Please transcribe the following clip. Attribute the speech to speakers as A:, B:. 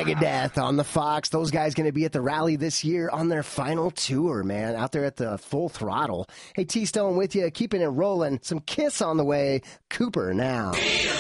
A: Megadeth on the Fox. Those guys going to be at the rally this year on their final tour, man. Out there at the Full Throttle. Hey, T-Stone with you, keeping it rolling. Some Kiss on the way. Cooper now.